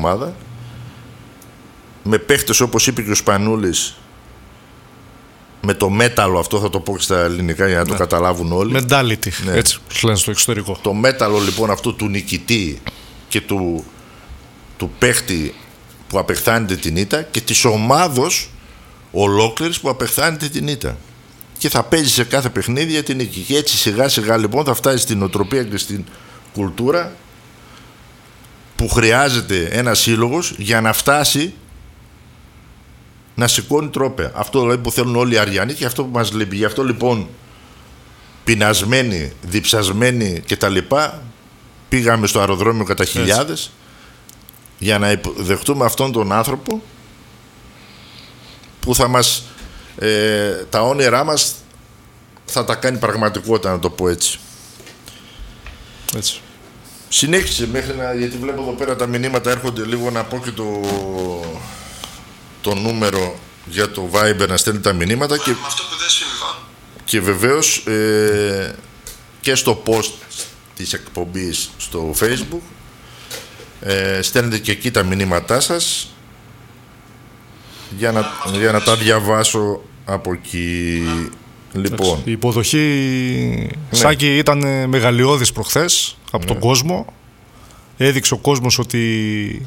ομάδα, με παίχτες όπως είπε και ο Σπανούλης, με το μέταλλο, αυτό θα το πω και στα ελληνικά για να το καταλάβουν όλοι. Mentality, έτσι λένε στο εξωτερικό. Το μέταλλο λοιπόν αυτού του νικητή και του παίχτη που απεχθάνεται την ήττα και της ομάδος ολόκληρης που απεχθάνεται την ήττα. Και θα παίζει σε κάθε παιχνίδι για την νίκη. Και έτσι σιγά σιγά λοιπόν θα φτάσει στην οτροπία και στην κουλτούρα που χρειάζεται ένας σύλλογος για να φτάσει να σηκώνει τρόπαια. Αυτό δηλαδή που θέλουν όλοι οι Αριανοί και αυτό που μας λείπει. Γι' αυτό λοιπόν πεινασμένοι, διψασμένοι κτλ. Πήγαμε στο αεροδρόμιο κατά χιλιάδες για να δεχτούμε αυτόν τον άνθρωπο που θα μας τα όνειρά μας θα τα κάνει πραγματικότητα, να το πω έτσι. Συνέχισε μέχρι να, γιατί βλέπω εδώ πέρα τα μηνύματα έρχονται, λίγο να πω και το νούμερο για το Viber να στέλνει τα μηνύματα και, αυτό που δεν συμβά. Και βεβαίως και στο post της εκπομπής στο Facebook στέλνετε και εκεί τα μηνύματά σας για να τα διαβάσω από εκεί. Λοιπόν, η υποδοχή Σάκη ήταν μεγαλειώδης προχθές από τον κόσμο. Έδειξε ο κόσμος ότι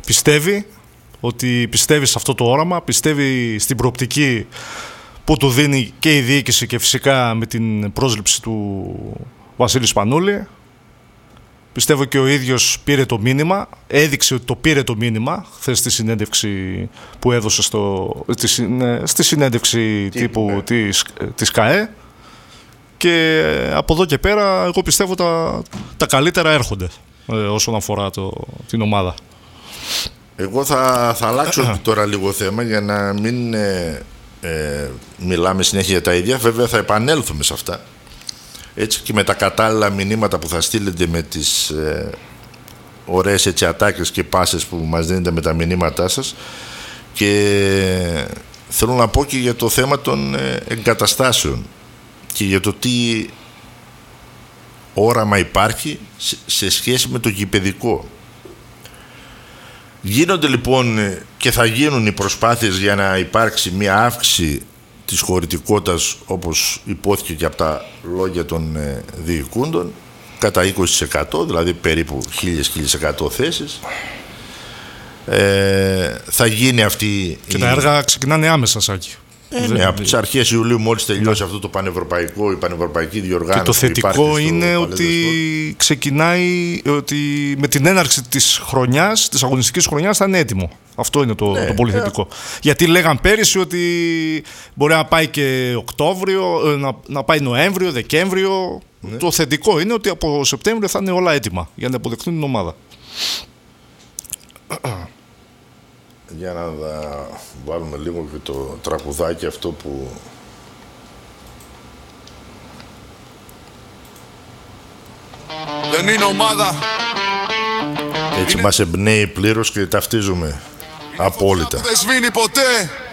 πιστεύει σε αυτό το όραμα, πιστεύει στην προοπτική που του δίνει και η διοίκηση και φυσικά με την πρόσληψη του Βασίλη Σπανούλη. Πιστεύω και ο ίδιος πήρε το μήνυμα, έδειξε ότι το πήρε το μήνυμα χθες στη συνέντευξη που έδωσε στη συνέντευξη τύπου της ΚΑΕ, και από εδώ και πέρα εγώ πιστεύω τα καλύτερα έρχονται όσον αφορά την ομάδα. Εγώ θα αλλάξω τώρα λίγο θέμα για να μην μιλάμε συνέχεια για τα ίδια. Βέβαια θα επανέλθουμε σε αυτά. Έτσι, και με τα κατάλληλα μηνύματα που θα στείλετε με τις ωραίες έτσι ατάκες και πάσες που μας δίνετε με τα μηνύματά σας. Και θέλω να πω και για το θέμα των εγκαταστάσεων και για το τι όραμα υπάρχει σε σχέση με το γηπεδικό. Γίνονται λοιπόν και θα γίνουν οι προσπάθειες για να υπάρξει μια αύξηση της χωρητικότητας, όπως υπόθηκε και από τα λόγια των διοικούντων, κατά 20%, δηλαδή περίπου 1.000 θέσεις. Θα γίνει αυτή και τα έργα ξεκινάνε άμεσα, Σάκη. Ναι, από τις αρχές Ιουλίου, μόλις τελειώσει αυτό το η πανευρωπαϊκή διοργάνωση. Και το θετικό είναι ότι ξεκινάει, ότι με την έναρξη της χρονιάς, της αγωνιστικής χρονιάς, θα είναι έτοιμο. Αυτό είναι το πολύ θετικό. Γιατί λέγαν πέρυσι ότι μπορεί να πάει και Οκτώβριο, να πάει Νοέμβριο, Δεκέμβριο. Το θετικό είναι ότι από Σεπτέμβριο θα είναι όλα έτοιμα για να αποδεχτούν την ομάδα. Για να βάλουμε λίγο και το τραγουδάκι αυτό που... Δεν είναι ομάδα. Έτσι μας εμπνέει πλήρως και ταυτίζουμε απόλυτα. Δεν σβήνει ποτέ.